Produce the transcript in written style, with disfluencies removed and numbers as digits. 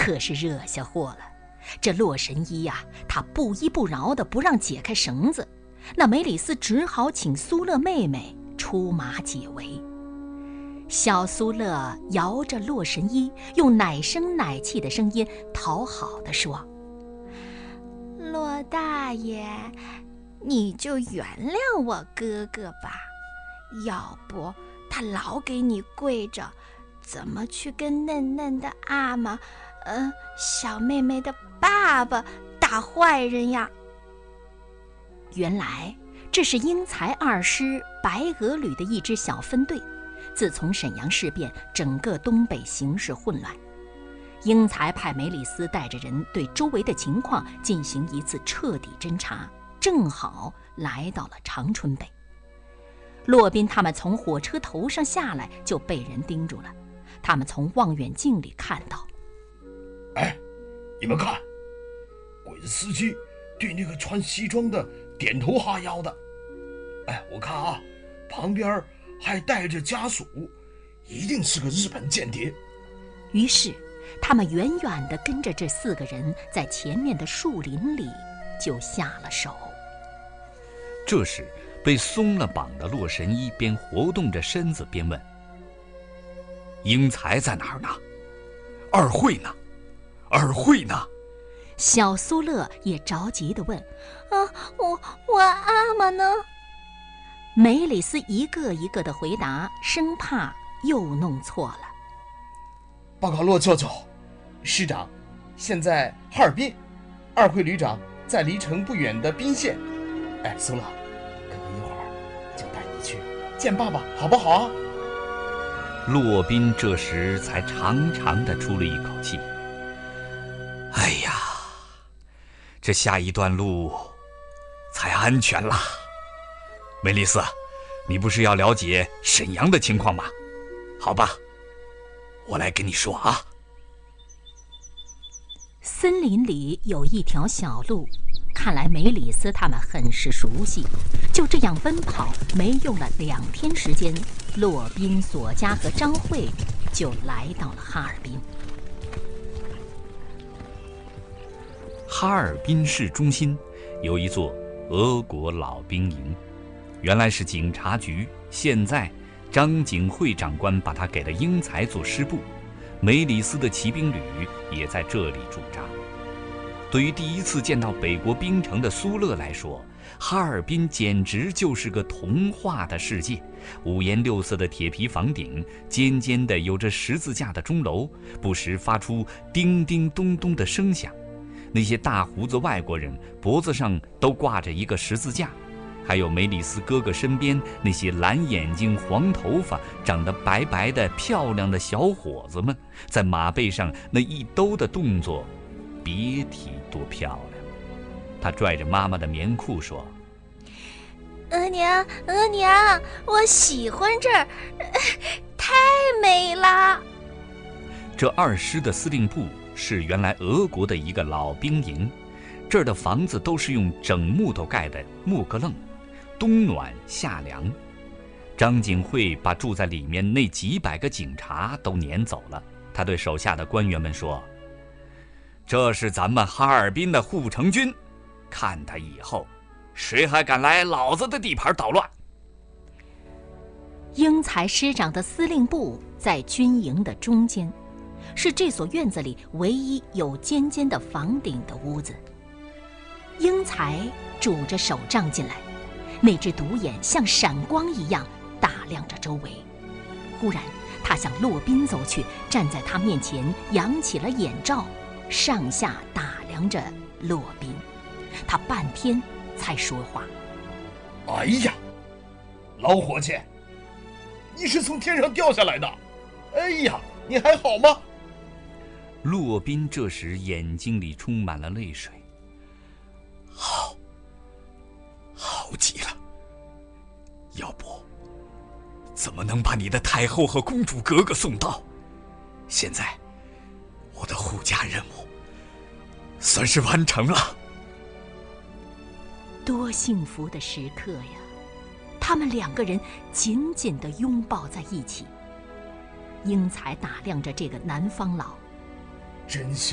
可是惹下祸了。这洛神医呀，他不依不饶的不让解开绳子，那梅里斯只好请苏勒妹妹出马解围。小苏勒摇着洛神医，用奶声奶气的声音讨好地说：洛大爷，你就原谅我哥哥吧，要不他老给你跪着，怎么去跟嫩嫩的阿玛小妹妹的爸爸打坏人呀？原来这是英才二师白俄旅的一支小分队，自从沈阳事变，整个东北形势混乱，英才派梅里斯带着人对周围的情况进行一次彻底侦查，正好来到了长春北。骆宾他们从火车头上下来就被人盯住了，他们从望远镜里看到， 你们看，鬼子司机对那个穿西装的点头哈腰的，我看啊，旁边还带着家属，一定是个日本间谍。 于是他们远远地跟着这4个人，在前面的树林里就下了手。 这时被松了绑的洛神医边活动着身子边问：英才在哪儿呢？二慧呢？二慧呢？ 小苏勒也着急地问：我阿玛呢？梅里斯一个一个的回答，生怕又弄错了。 报告骆舅舅，师长，现在哈尔滨，二慧旅长在离城不远的宾县。苏勒，哥哥一会儿就带你去见爸爸，好不好啊？ 骆宾这时才长长的出了一口气。哎呀，这下一段路才安全啦。梅丽斯，你不是要了解沈阳的情况吗？好吧，我来跟你说啊。 森林里有一条小路，看来梅里斯他们很是熟悉。就这样奔跑，没用了2天时间，骆宾、索嘉和张慧就来到了哈尔滨。 哈尔滨市中心有一座俄国老兵营，原来是警察局，现在张景惠长官把它给了英才做师部，梅里斯的骑兵旅也在这里驻扎。对于第一次见到北国冰城的苏勒来说，哈尔滨简直就是个童话的世界。五颜六色的铁皮房顶，尖尖的有着十字架的钟楼，不时发出叮叮咚咚的声响。那些大胡子外国人脖子上都挂着一个十字架，还有梅里斯哥哥身边那些蓝眼睛、黄头发、长得白白的漂亮的小伙子们，在马背上那一兜的动作，别提多漂亮。他拽着妈妈的棉裤说： 额娘，我喜欢这儿，太美了。 这2师的司令部是原来俄国的一个老兵营，这儿的房子都是用整木头盖的木格楞，冬暖夏凉。张景惠把住在里面那几百个警察都撵走了，他对手下的官员们说：这是咱们哈尔滨的护城军，看他以后谁还敢来老子的地盘捣乱。 英才师长的司令部在军营的中间，是这所院子里唯一有尖尖的房顶的屋子。英才拄着手杖进来，那只独眼像闪光一样打量着周围。忽然他向骆宾走去，站在他面前扬起了眼罩，上下打量着骆宾。他半天才说话： 哎呀，老伙计，你是从天上掉下来的？哎呀，你还好吗？ 骆宾这时眼睛里充满了泪水。好极了，要不怎么能把你的太后和公主格格送到？现在我的护驾任务算是完成了。 多幸福的时刻呀！他们2个人紧紧地拥抱在一起。英才打量着这个南方佬， 真像